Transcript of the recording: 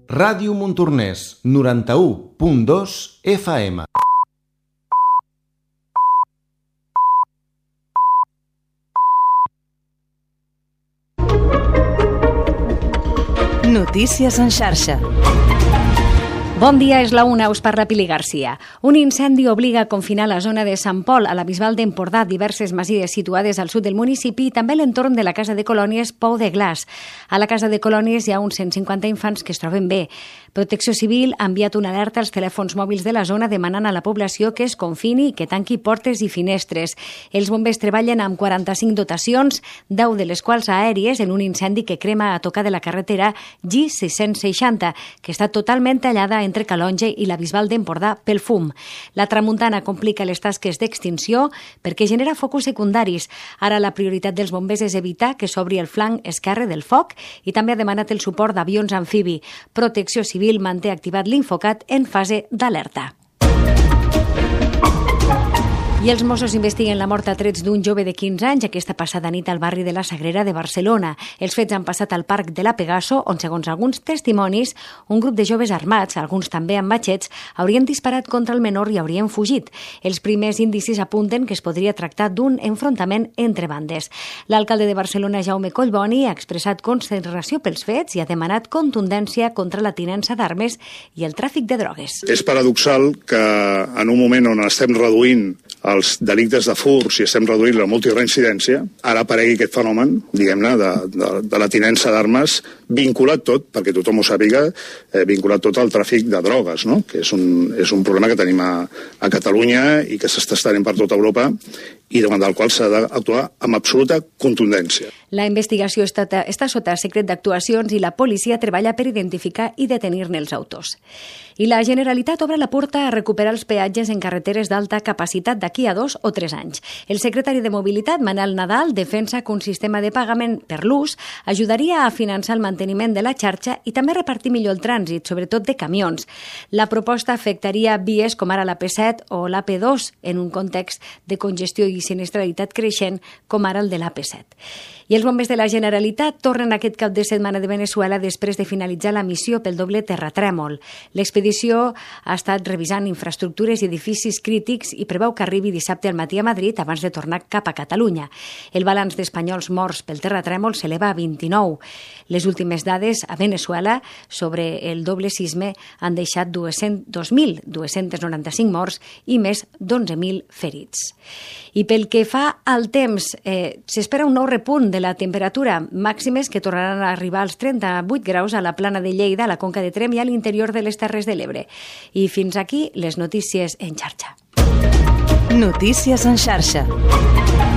Ràdio Montornès, 91.2 FM. Notícies en xarxa. Bon dia, és la una, us parla Pili Garcia. Un incendi obliga a confinar la zona de Sant Pol, a la Bisbal d'Empordà, diverses masies situades al sud del municipi i també l'entorn de la Casa de Colònies Pou de Glaç. A la Casa de Colònies hi ha uns 150 infants que es troben bé. Protecció Civil ha enviat una alerta als telèfons mòbils de la zona demanant a la població que es confini i que tanqui portes i finestres. Els bombers treballen amb 45 dotacions, 10 de les quals aèries, en un incendi que crema a tocar de la carretera G660, que està totalment tallada entre Calonge i la Bisbal d'Empordà pel fum. La tramuntana complica les tasques d'extinció perquè genera focus secundaris. Ara la prioritat dels bombers és evitar que s'obri el flanc esquerre del foc i també ha demanat el suport d'avions amfibi. Protecció Civil manté activat l'Infocat en fase d'alerta. I els Mossos investiguen la mort a trets d'un jove de 15 anys aquesta passada nit al barri de la Sagrera de Barcelona. Els fets han passat al parc de la Pegaso, on, segons alguns testimonis, un grup de joves armats, alguns també amb matxets, haurien disparat contra el menor i haurien fugit. Els primers indicis apunten que es podria tractar d'un enfrontament entre bandes. L'alcalde de Barcelona, Jaume Collboni, ha expressat consternació pels fets i ha demanat contundència contra la tinença d'armes i el tràfic de drogues. És paradoxal que en un moment on estem reduint els delictes de furs i estem reduint la multireincidència, ara aparegui aquest fenomen, diguem-ne, de la tinença d'armes vinculat tot, perquè tothom ho sàpiga, vinculat tot al tràfic de drogues, no? Que és un problema que tenim a Catalunya i que s'està estenent per tota Europa i davant del qual s'ha d'actuar amb absoluta contundència. La investigació està sota secret d'actuacions i la policia treballa per identificar i detenir-ne els autors. I la Generalitat obre la porta a recuperar els peatges en carreteres d'alta capacitat d'aquí a 2 o 3 anys. El secretari de Mobilitat, Manel Nadal, defensa que un sistema de pagament per l'ús ajudaria a finançar el manteniment de la xarxa i també repartir millor el trànsit, sobretot de camions. La proposta afectaria vies com ara la P7 o l'AP2 en un context de congestió i sinistralitat creixent com ara el de l'AP7. I els bombers de la Generalitat tornen aquest cap de setmana de Veneçuela després de finalitzar la missió pel doble terratrèmol. L'expedició ha estat revisant infraestructures i edificis crítics i preveu que arribi dissabte al matí a Madrid abans de tornar cap a Catalunya. El balanç d'espanyols morts pel terratrèmol s'eleva a 29. Les últimes dades a Veneçuela sobre el doble sisme han deixat 2.295 morts i més d'11.000 ferits. I pel que fa al temps, s'espera un nou repunt de la temperatura, màximes que tornaran a arribar als 38 graus a la plana de Lleida, a la Conca de Tremp i a l'interior de les Terres de l'Ebre. I fins aquí les notícies en xarxa. Notícies en xarxa.